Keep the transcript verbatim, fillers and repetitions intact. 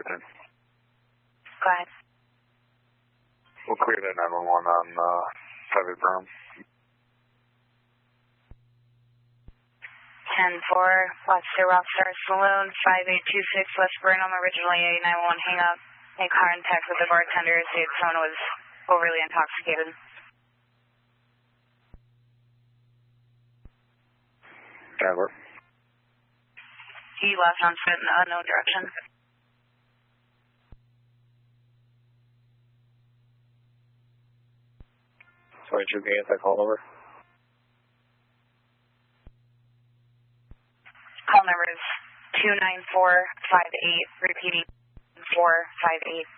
ten. Go ahead. We'll clear that nine one one on uh, private berm. ten four, Webster Rockstar Saloon, five eight two six West Burnham, originally a nine one one hang up. Made contact with the bartender, said someone was overly intoxicated. Driver. He left on foot in the unknown direction. Sorry, you can get that call over. Call number is two nine four five eight, repeating four five eight.